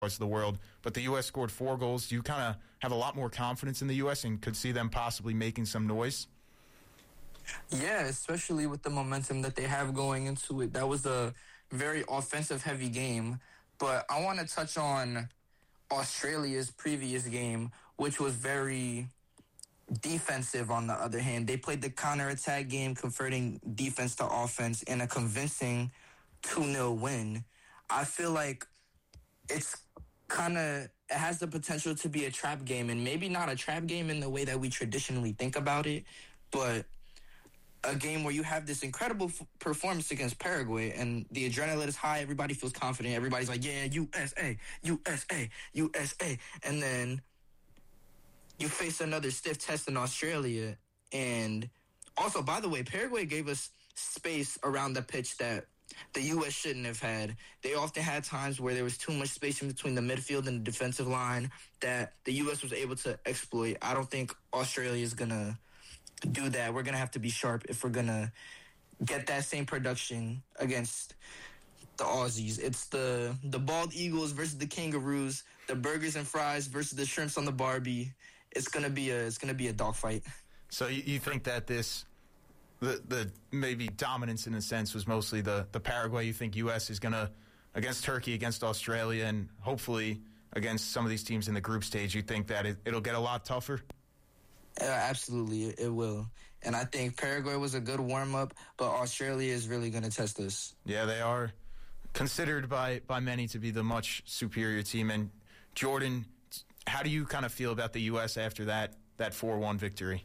parts of the world, but the U.S. scored 4 goals. Do you kind of have a lot more confidence in the U.S. and could see them possibly making some noise? Yeah, especially with the momentum that they have going into it. That was a very offensive-heavy game. But I want to touch on Australia's previous game, which was very defensive on the other hand. They played the counterattack game, converting defense to offense in a convincing 2-0 win. I feel like it has the potential to be a trap game, and maybe not a trap game in the way that we traditionally think about it, but a game where you have this incredible performance against Paraguay and the adrenaline is high, everybody feels confident, everybody's like, yeah, USA, USA, USA, and then you face another stiff test in Australia. And also, by the way, Paraguay gave us space around the pitch that the U.S. shouldn't have had. They often had times where there was too much space in between the midfield and the defensive line that the U.S. was able to exploit. I don't think Australia is going to do that. We're going to have to be sharp if we're going to get that same production against the Aussies. It's the bald eagles versus the kangaroos, the burgers and fries versus the shrimps on the Barbie. It's going to be a dogfight. So you think that the maybe dominance in a sense was mostly the Paraguay. You think U.S. is going to, against Turkey, against Australia, and hopefully against some of these teams in the group stage, you think that it'll get a lot tougher? Absolutely, it will. And I think Paraguay was a good warm-up, but Australia is really going to test us. Yeah, they are considered by many to be the much superior team. And Jordan, how do you kind of feel about the U.S. after that 4-1 victory?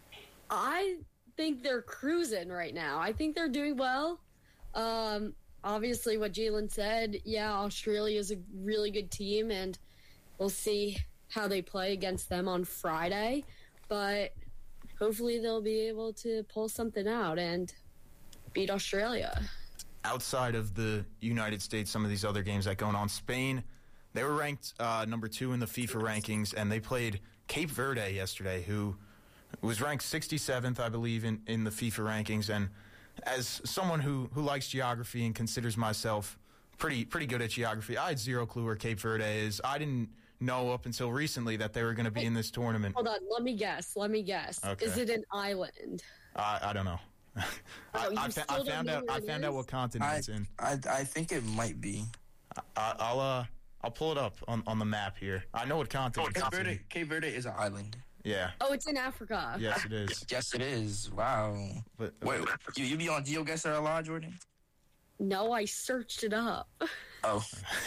I think they're cruising right now. I think they're doing well. Obviously, what Jalen said, yeah, Australia is a really good team, and we'll see how they play against them on Friday. But hopefully they'll be able to pull something out and beat Australia. Outside of the United States, some of these other games that going on, Spain, they were ranked number 2 in the FIFA rankings, and they played Cape Verde yesterday, who was ranked 67th, I believe, in the FIFA rankings. And as someone who likes geography and considers myself pretty good at geography, I had zero clue where Cape Verde is. I didn't know up until recently that they were going to be in this tournament. Hold on, let me guess. Okay. Is it an island? I don't know. I found out what continent it's in. I think it might be. I'll pull it up on the map here. I know what continent it's in. Cape Verde is an island. Yeah. Oh, it's in Africa. Yes, it is. Yes, it is. Wow. But, wait, you be on GeoGuessr a lot, Jordan? No, I searched it up. Oh.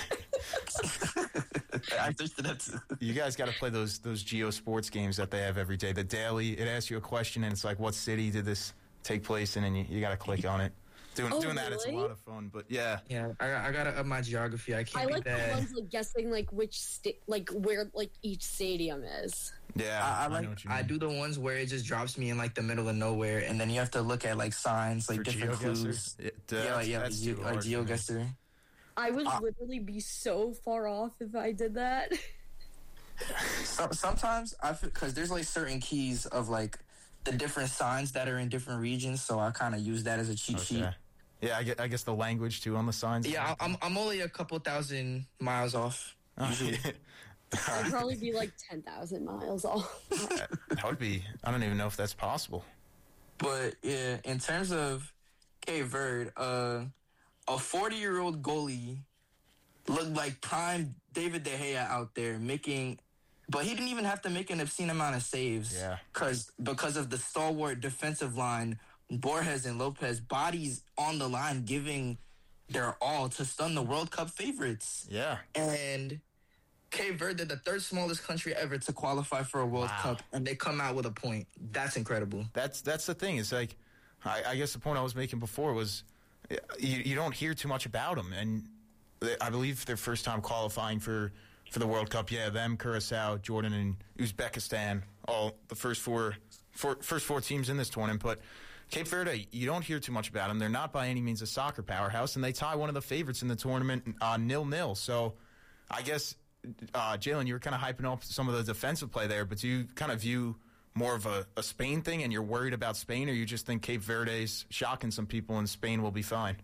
I searched it up too. You guys got to play those Geo Sports games that they have every day. The daily, it asks you a question, and it's like, what city did this take place in? And you got to click on it. Doing that, really? It's a lot of fun. But yeah, I gotta up my geography. I like the ones like guessing like which where like each stadium is. Yeah, I do the ones where it just drops me in like the middle of nowhere, and then you have to look at like signs, like for different clues. That's too hard. GeoGuessr. I would literally be so far off if I did that. Sometimes I feel because there's like certain keys of like the different signs that are in different regions, so I kind of use that as a cheat sheet. Yeah, I guess the language too on the signs. Yeah, I'm only a couple thousand miles off. Usually. I'd probably be like 10,000 miles off. That would be. I don't even know if that's possible. But yeah, in terms of Cape Verde, a 40-year-old goalie looked like prime David De Gea out there but he didn't even have to make an obscene amount of saves. Yeah. Because of the stalwart defensive line, Borges and Lopez, bodies on the line, giving their all to stun the World Cup favorites. Yeah. And Cape Verde, the 3rd smallest country ever to qualify for a World Cup, and they come out with a point. That's incredible. That's the thing. It's like, I guess the point I was making before was you don't hear too much about them. And I believe their first time qualifying for the World Cup, them, Curacao, Jordan, and Uzbekistan, all the first four teams in this tournament. But Cape Verde, you don't hear too much about them. They're not by any means a soccer powerhouse, and they tie one of the favorites in the tournament 0-0. So I guess, Jalen, you were kind of hyping up some of the defensive play there, but do you kind of view more of a Spain thing and you're worried about Spain, or you just think Cape Verde's shocking some people and Spain will be fine?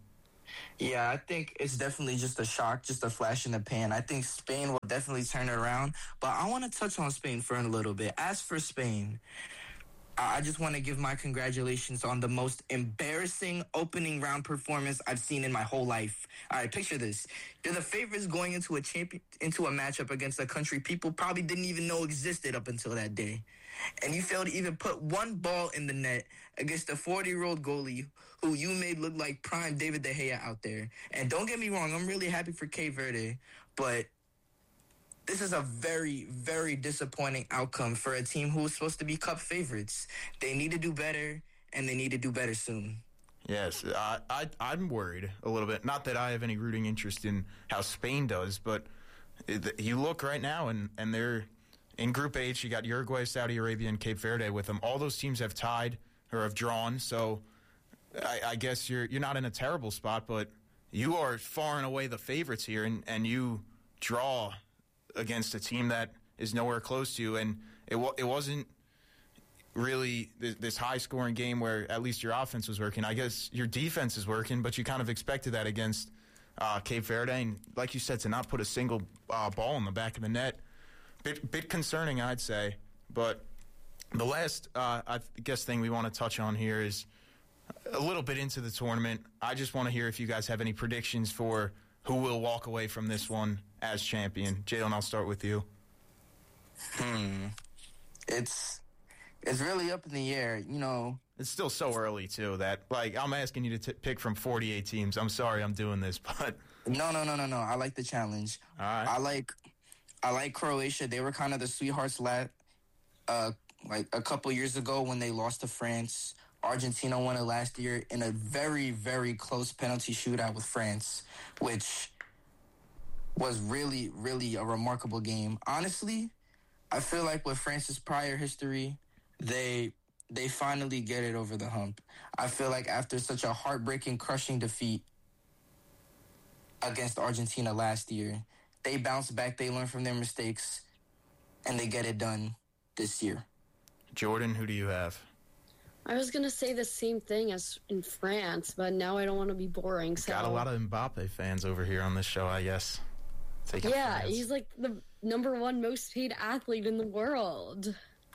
Yeah, I think it's definitely just a shock, just a flash in the pan. I think Spain will definitely turn it around. But I want to touch on Spain for a little bit. As for Spain, I just want to give my congratulations on the most embarrassing opening round performance I've seen in my whole life. All right, picture this. You're the favorites going into a matchup against a country people probably didn't even know existed up until that day. And you failed to even put one ball in the net against a 40-year-old goalie who you made look like prime David De Gea out there. And don't get me wrong, I'm really happy for Cape Verde, but this is a very, very disappointing outcome for a team who was supposed to be cup favorites. They need to do better, and they need to do better soon. Yes, I'm worried a little bit. Not that I have any rooting interest in how Spain does, but you look right now, and they're in Group H. You got Uruguay, Saudi Arabia, and Cape Verde with them. All those teams have tied or have drawn, so I guess you're not in a terrible spot, but you are far and away the favorites here, and you draw against a team that is nowhere close to you, and it wasn't really this high-scoring game where at least your offense was working. I guess your defense is working, but you kind of expected that against Cape Verde, and like you said, to not put a single ball in the back of the net, bit concerning, I'd say. But the last, I guess, thing we want to touch on here is a little bit into the tournament. I just want to hear if you guys have any predictions for who will walk away from this one as champion. Jalen, I'll start with you. It's really up in the air, you know. It's still so early, too, that, like, I'm asking you to pick from 48 teams. I'm sorry I'm doing this, but... No. I like the challenge. All right. I like Croatia. They were kind of the sweethearts like a couple years ago when they lost to France. Argentina won it last year in a very, very close penalty shootout with France, which was really, really a remarkable game. Honestly, I feel like with France's prior history, they finally get it over the hump. I feel like after such a heartbreaking, crushing defeat against Argentina last year, they bounce back, they learn from their mistakes, and they get it done this year. Jordan, who do you have? I was going to say the same thing as in France, but now I don't want to be boring. So. Got a lot of Mbappe fans over here on this show, I guess. Yeah, he's like the #1 most paid athlete in the world.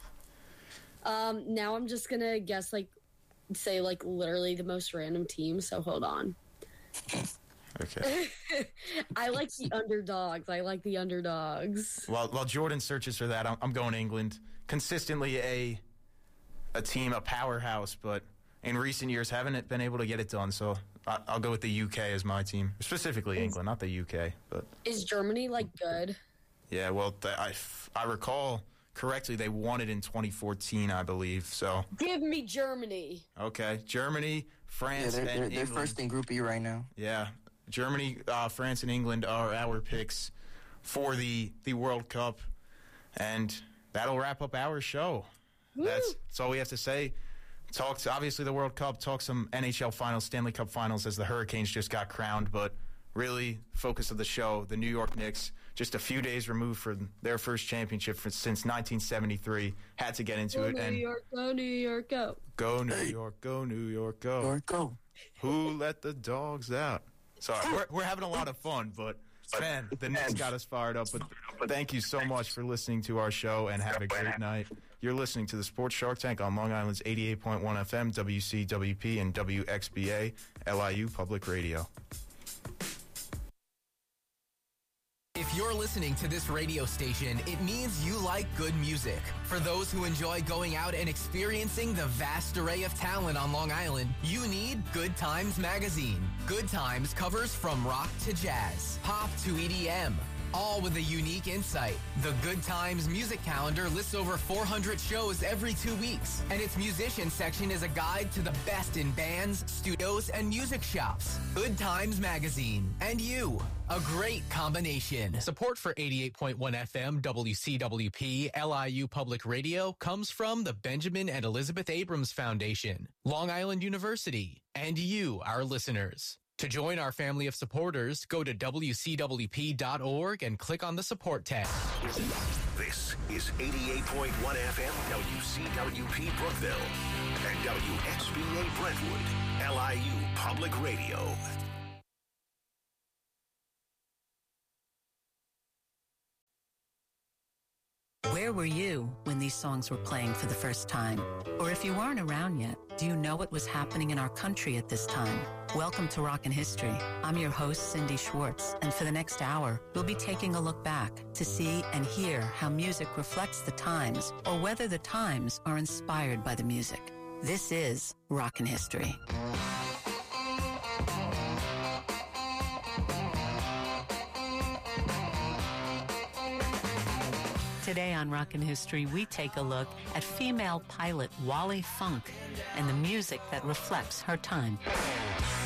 Now I'm just going to guess, say literally the most random team, so hold on. Okay. I like the underdogs. While Jordan searches for that, I'm going England. Consistently a team, a powerhouse, but in recent years haven't been able to get it done. So I'll go with the UK as my team, specifically England, not the UK. But is Germany good? Yeah, well, I recall correctly they won it in 2014, I believe. So give me Germany. Okay, Germany, France, and England. They're first in Group E right now. Yeah, Germany, France, and England are our picks for the World Cup, and that'll wrap up our show. That's all we have to say. Talked obviously the World Cup, talk some NHL Finals, Stanley Cup Finals as the Hurricanes just got crowned, but really focus of the show, the New York Knicks, just a few days removed from their first championship since 1973, had to get into it. New York, go New York, go. Go New York, go New York, go. New York, go. Who let the dogs out? Sorry, we're having a lot of fun, but man, the Knicks got us fired up. But thank you so much for listening to our show, and have a great night. You're listening to the Sports Shark Tank on Long Island's 88.1 FM, WCWP, and WXBA, LIU Public Radio. If you're listening to this radio station, it means you like good music. For those who enjoy going out and experiencing the vast array of talent on Long Island, you need Good Times Magazine. Good Times covers from rock to jazz, pop to EDM, all with a unique insight. The Good Times music calendar lists over 400 shows every 2 weeks, and its musician section is a guide to the best in bands, studios, and music shops. Good Times Magazine. And you. A great combination. Support for 88.1 FM WCWP LIU Public Radio comes from the Benjamin and Elizabeth Abrams Foundation, Long Island University, and you, our listeners. To join our family of supporters, go to WCWP.org and click on the support tab. This is 88.1 FM WCWP Brookville and WXBA Brentwood, LIU Public Radio. Where were you when these songs were playing for the first time? Or if you weren't around yet, do you know what was happening in our country at this time? Welcome to Rockin' History. I'm your host, Cindy Schwartz, and for the next hour, we'll be taking a look back to see and hear how music reflects the times, or whether the times are inspired by the music. This is Rockin' History. Today on Rockin' History, we take a look at female pilot Wally Funk and the music that reflects her time.